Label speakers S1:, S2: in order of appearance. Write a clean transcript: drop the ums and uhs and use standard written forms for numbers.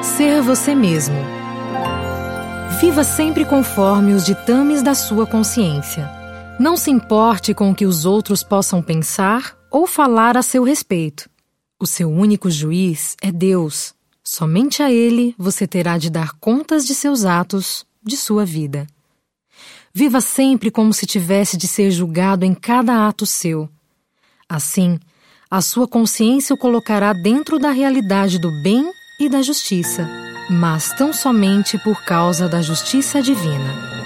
S1: Ser você mesmo. Viva sempre conforme os ditames da sua consciência. Não se importe com o que os outros possam pensar ou falar a seu respeito. O seu único juiz é Deus. Somente a Ele você terá de dar contas de seus atos, de sua vida. Viva sempre como se tivesse de ser julgado em cada ato seu. Assim, a sua consciência o colocará dentro da realidade do bem e da justiça, mas tão somente por causa da justiça divina.